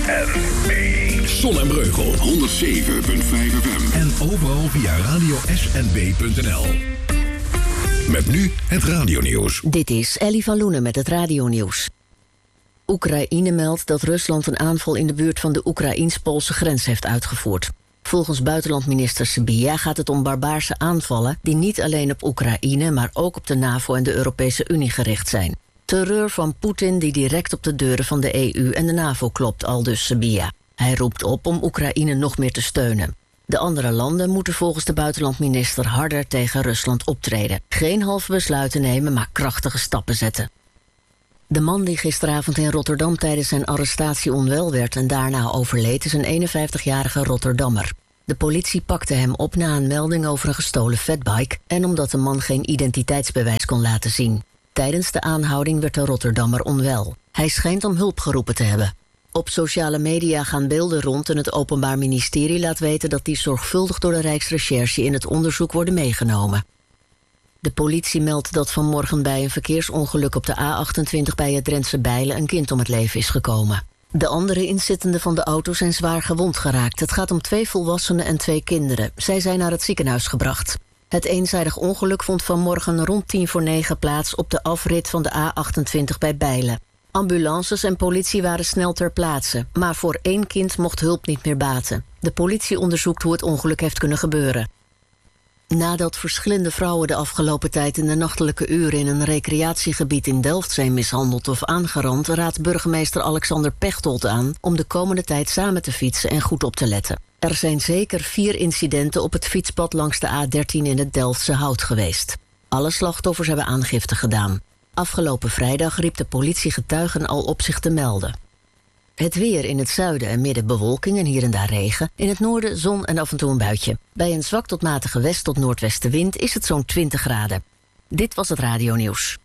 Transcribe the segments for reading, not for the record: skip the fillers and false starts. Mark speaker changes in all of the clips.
Speaker 1: SNB.
Speaker 2: Zon en Breugel 107.5 FM. En overal via radiosnb.nl. Met nu het radionieuws.
Speaker 3: Dit is Ellie van Loenen met het radionieuws. Oekraïne meldt dat Rusland een aanval in de buurt van de Oekraïens-Poolse grens heeft uitgevoerd. Volgens buitenlandminister Sybiha gaat het om barbaarse aanvallen die niet alleen op Oekraïne, maar ook op de NAVO en de Europese Unie gericht zijn. Terreur van Poetin die direct op de deuren van de EU en de NAVO klopt, aldus Sybiha. Hij roept op om Oekraïne nog meer te steunen. De andere landen moeten volgens de buitenlandminister harder tegen Rusland optreden. Geen halve besluiten nemen, maar krachtige stappen zetten. De man die gisteravond in Rotterdam tijdens zijn arrestatie onwel werd en daarna overleed is een 51-jarige Rotterdammer. De politie pakte hem op na een melding over een gestolen fatbike en omdat de man geen identiteitsbewijs kon laten zien. Tijdens de aanhouding werd de Rotterdammer onwel. Hij schijnt om hulp geroepen te hebben. Op sociale media gaan beelden rond en het Openbaar Ministerie laat weten dat die zorgvuldig door de Rijksrecherche in het onderzoek worden meegenomen. De politie meldt dat vanmorgen bij een verkeersongeluk op de A28 bij het Drentse Bijlen een kind om het leven is gekomen. De andere inzittenden van de auto zijn zwaar gewond geraakt. Het gaat om 2 volwassenen en 2 kinderen. Zij zijn naar het ziekenhuis gebracht. Het eenzijdig ongeluk vond vanmorgen rond 8:50 plaats op de afrit van de A28 bij Bijlen. Ambulances en politie waren snel ter plaatse, maar voor 1 kind mocht hulp niet meer baten. De politie onderzoekt hoe het ongeluk heeft kunnen gebeuren. Nadat verschillende vrouwen de afgelopen tijd in de nachtelijke uren in een recreatiegebied in Delft zijn mishandeld of aangerand, raadt burgemeester Alexander Pechtold aan om de komende tijd samen te fietsen en goed op te letten. Er zijn zeker 4 incidenten op het fietspad langs de A13 in het Delftse Hout geweest. Alle slachtoffers hebben aangifte gedaan. Afgelopen vrijdag riep de politie getuigen al op zich te melden. Het weer: in het zuiden en midden bewolking en hier en daar regen. In het noorden zon en af en toe een buitje. Bij een zwak tot matige west- tot noordwestenwind is het zo'n 20 graden. Dit was het radionieuws.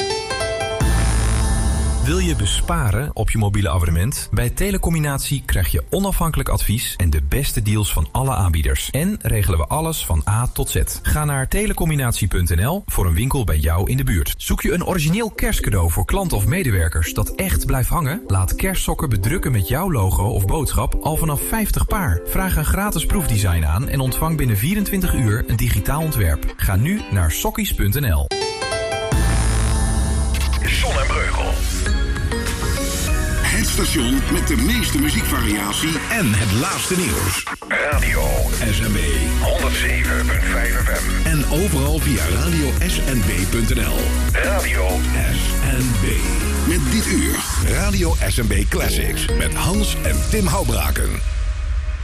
Speaker 4: Wil je besparen op je mobiele abonnement? Bij Telecombinatie krijg je onafhankelijk advies en de beste deals van alle aanbieders. En regelen we alles van A tot Z. Ga naar telecombinatie.nl voor een winkel bij jou in de buurt. Zoek je een origineel kerstcadeau voor klanten of medewerkers dat echt blijft hangen? Laat kerstsokken bedrukken met jouw logo of boodschap al vanaf 50 paar. Vraag een gratis proefdesign aan en ontvang binnen 24 uur een digitaal ontwerp. Ga nu naar sokkies.nl.
Speaker 1: Zon en Breugel.
Speaker 2: Het station met de meeste muziekvariatie en het laatste nieuws.
Speaker 1: Radio
Speaker 2: SNB
Speaker 1: 107.5 FM.
Speaker 2: En overal via radiosnb.nl.
Speaker 1: Radio
Speaker 2: SNB. Met dit uur Radio SNB Classics met Hans en Tim Houbraken.